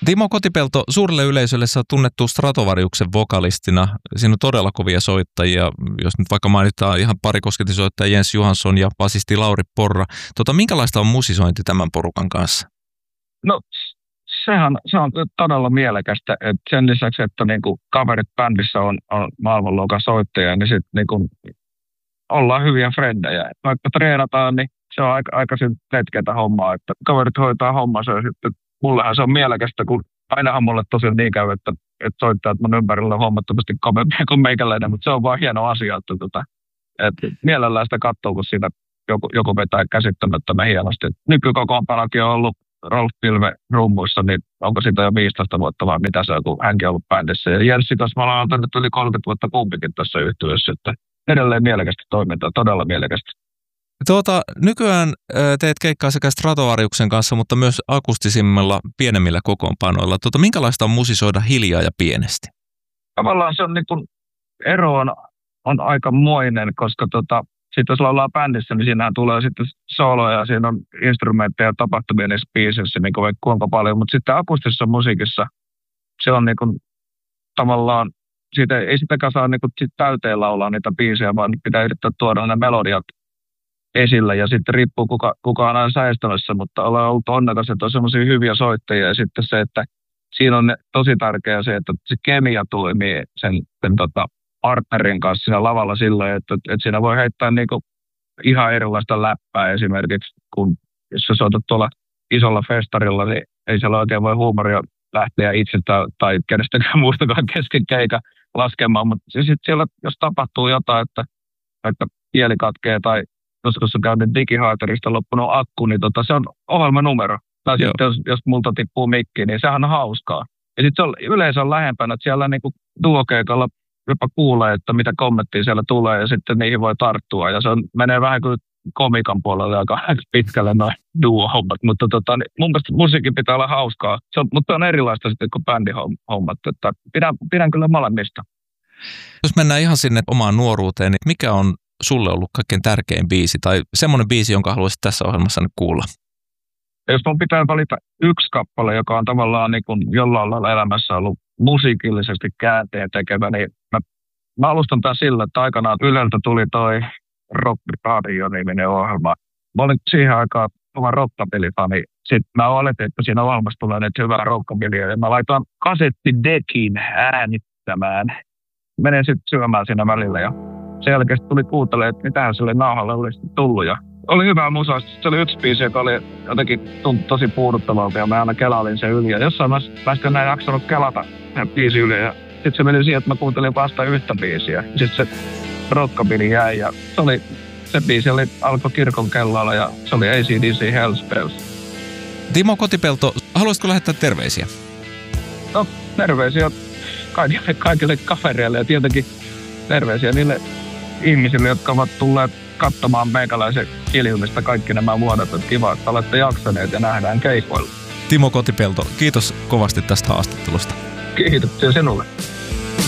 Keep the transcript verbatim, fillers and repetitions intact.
Timo Kotipelto, suurelle yleisölle sä oot tunnettu Stratovariuksen vokalistina. Siinä on todella kovia soittajia, jos nyt vaikka mainitaan ihan pari kosketinsoittaja Jens Johansson ja basisti Lauri Porra. Tota, minkälaista on musisointi tämän porukan kanssa? No sehän se on todella mielekästä, että sen lisäksi, että niinku kaverit bändissä on, on maailmanluokan soittajia, niin sitten niinku ollaan hyviä frendejä. Vaikka treenataan, niin se on aika, aika letkeätä hommaa, että kaverit hoitaa hommansa ja sitten mullehan se on mielekästä, kun ainahan mulle tosiaan niin käy, että, että soittajat mun ympärillä on huomattavasti kovempia kuin meikäläinen, mutta se on vaan hieno asia, että, että, että mielellään sitä katsoo, kun siitä joku, joku vetää käsittämättömän hienosti. Nykykokoonpanokin on ollut Rolf Pilve rummuissa, niin onko siitä jo viisitoista vuotta vai mitä se on, kun hänkin on ollut bändissä. Ja Jenssi kanssa mä olen nyt yli kolmekymmentä vuotta kumpikin tässä yhtyössä, että edelleen mielekästä toimintaa, todella mielekästä. Tuota, nykyään teet keikkaa sekä Stratovariuksen kanssa, mutta myös akustisimmilla pienemmillä kokoonpanoilla. Tuota, minkälaista on musisoida hiljaa ja pienesti? Tavallaan se on niin kuin, ero on, on aikamoinen, koska tota, sitten jos ollaan bändissä, niin siinähän tulee sitten soloja, siinä on instrumentteja ja tapahtumia niissä biisissä, niin kuin kuinka paljon. Mutta sitten akustisessa musiikissa se on niin kuin, tavallaan, siitä ei sitäkään saa niin kuin, sit täyteen laulaa niitä biisejä, vaan pitää yrittää tuoda ne melodiat esillä ja sitten riippuu kuka, kuka on aina säestämässä, mutta ollaan ollut onnekas, että on semmoisia hyviä soittajia ja sitten se, että siinä on tosi tärkeää se, että se kemia toimii sen, sen tota, partnerin kanssa siinä lavalla silloin, että, että siinä voi heittää niinku ihan erilaista läppää esimerkiksi, kun jos sä soitat tuolla isolla festarilla, niin ei siellä oikein voi huumoria lähteä itsestä tai kenestäkään muustakaan kesken keikan laskemaan, mutta sitten siellä, jos tapahtuu jotain, että, että kieli katkee tai joskus on käynyt digihaaterista loppunut akku, niin tota, se on ohjelmanumero. Tai Joo. sitten jos, jos multa tippuu mikki, niin sehän on hauskaa. Ja sitten se on yleensä on lähempänä, että siellä niinku duokeikalla jopa kuulee, että mitä kommenttia siellä tulee ja sitten niihin voi tarttua. Ja se on, menee vähän kuin komikan puolelle aika pitkälle noin duo-hommat. Mutta tota, niin mun mielestä musiikin pitää olla hauskaa. Se on, mutta on erilaista sitten kuin bändihommat. Että pidän, pidän kyllä molemmista. Jos mennään ihan sinne omaan nuoruuteen, niin mikä on sulle ollut kaikkein tärkein biisi tai semmoinen biisi, jonka haluaisit tässä ohjelmassa nyt kuulla? Jos mun pitää valita yksi kappale, joka on tavallaan niin kuin jollain lailla elämässä ollut musiikillisesti käänteen tekevä, niin mä, mä alustan tämän sillä, että aikanaan Yleltä tuli toi Rock Radio-niminen ohjelma. Mä olin siihen aikaan oma rockabilifani. Sitten mä oletin, että siinä ohjelmassa tulee nyt hyvää rockabilia ja mä laitoin kasettidekin äänittämään. Menen sitten syömään siinä välillä ja sen jälkeen tuli kuuntelemaan, että mitähän sille nauhalle olisi tullut. Ja oli hyvää musaa. Se oli yksi biisi, joka oli jotenkin tuntui tosi puuduttavalta ja mä aina kelailin sen yli. Ja jossain mä, mä sitten enää jaksanut kelata sen biisin yli. Ja sitten se meni siihen, että mä kuuntelin vasta yhtä biisiä. Sitten se rockabili jäi ja se, oli, se biisi oli, alkoi kirkon kelloilla ja se oli A C D C Hellspells. Timo Kotipelto, haluaisitko lähettää terveisiä? No, terveisiä kaikille, kaikille kavereille ja tietenkin terveisiä niille ihmisille, jotka ovat tulleet katsomaan meikäläisen kiljumista kaikki nämä vuodet. Että kiva, että olette jaksaneet ja nähdään keikoilla. Timo Kotipelto, kiitos kovasti tästä haastattelusta. Kiitoksia sinulle.